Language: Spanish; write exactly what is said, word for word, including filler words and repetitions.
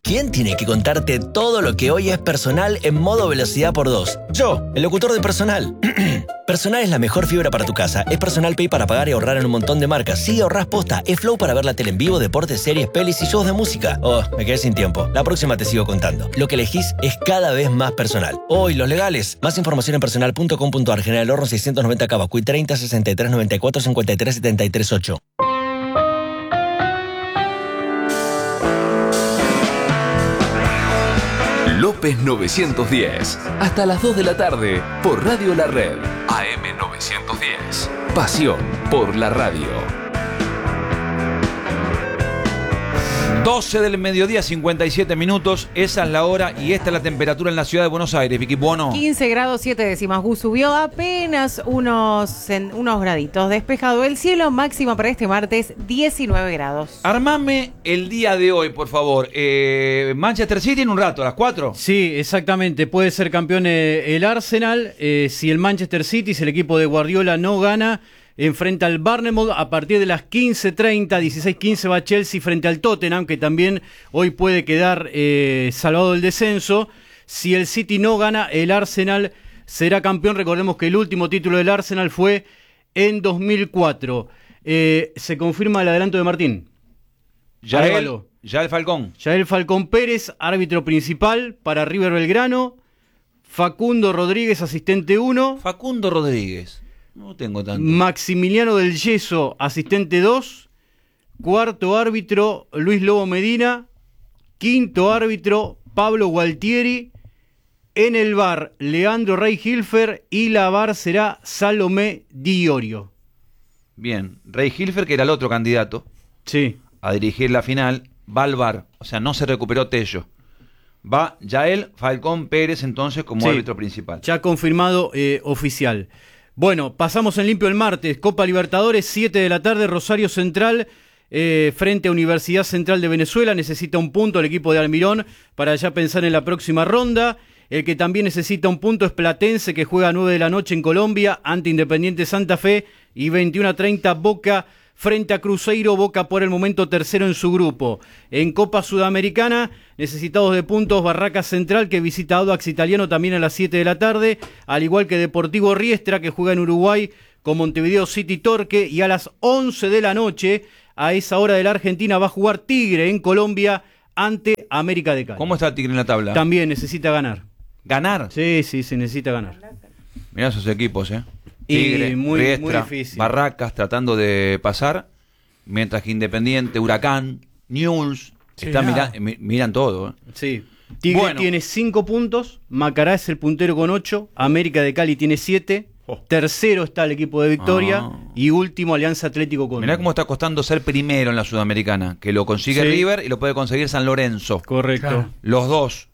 ¿quién tiene que contarte todo lo que hoy es Personal en modo velocidad por dos? Yo, el locutor de Personal. Personal es la mejor fibra para tu casa. Es Personal Pay para pagar y ahorrar en un montón de marcas. Sí, ahorrás posta. Es Flow para ver la tele en vivo, deportes, series, pelis y shows de música. Oh, me quedé sin tiempo. La próxima te sigo contando. Lo que elegís es cada vez más personal. Hoy, los legales. Más información en personal punto com punto ar. General Horno seiscientos noventa Cavacuy treinta sesenta y tres noventa y cuatro cincuenta y tres setenta y tres ocho. López novecientos diez. Hasta las dos de la tarde por Radio La Red. A M novecientos diez. Pasión por la radio. doce del mediodía, cincuenta y siete minutos. Esa es la hora y esta es la temperatura en la ciudad de Buenos Aires. Vicky Buono. quince grados, siete décimas. Gus subió apenas unos, en, unos graditos. Despejado el cielo, máxima para este martes, diecinueve grados. Armame el día de hoy, por favor. Eh, Manchester City en un rato, a las cuatro. Sí, exactamente. Puede ser campeón eh, el Arsenal. Eh, si el Manchester City, si el equipo de Guardiola no gana, enfrenta al Bournemouth a partir de las quince treinta, dieciséis quince va Chelsea frente al Tottenham, que también hoy puede quedar eh, salvado del descenso. Si el City no gana, el Arsenal será campeón. Recordemos que el último título del Arsenal fue en dos mil cuatro. Eh, se confirma el adelanto de Martín. Yael, Yael Falcón. Yael Falcón Pérez, árbitro principal para River Belgrano. Facundo Rodríguez, asistente uno. Facundo Rodríguez. No tengo tanto. Maximiliano del Yeso, asistente dos. Cuarto árbitro, Luis Lobo Medina. Quinto árbitro, Pablo Gualtieri. En el V A R, Leandro Rey Hilfer. Y la V A R será Salomé Di Iorio. Bien, Rey Hilfer, que era el otro candidato sí. a dirigir la final, va al V A R. O sea, no se recuperó Tello. Va Yael Falcón Pérez entonces como sí, árbitro principal. Ya confirmado eh, oficial. Bueno, pasamos en limpio el martes. Copa Libertadores, siete de la tarde, Rosario Central eh, frente a Universidad Central de Venezuela. Necesita un punto el equipo de Almirón para ya pensar en la próxima ronda. El que también necesita un punto es Platense, que juega a nueve de la noche en Colombia ante Independiente Santa Fe, y veintiuno a treinta Boca frente a Cruzeiro. Boca por el momento tercero en su grupo. En Copa Sudamericana, necesitados de puntos, Barracas Central, que visita a Audax Italiano también a las siete de la tarde, al igual que Deportivo Riestra, que juega en Uruguay con Montevideo City Torque, y a las once de la noche, a esa hora de la Argentina, va a jugar Tigre en Colombia ante América de Cali. ¿Cómo está Tigre en la tabla? También necesita ganar. ¿Ganar? Sí, sí, se necesita ganar. Mirá esos equipos, ¿eh? Tigre, y muy, Riestra, muy difícil. Barracas tratando de pasar, mientras que Independiente, Huracán, Newell's, sí, están mira, miran todo. ¿eh? Sí. Tigre bueno. tiene cinco puntos, Macará es el puntero con ocho, América de Cali tiene siete, oh. tercero está el equipo de Victoria ah. y último Alianza Atlético con Mirá cómo está costando ser primero en la Sudamericana, que lo consigue sí. River y lo puede conseguir San Lorenzo. Correcto. Claro. Los dos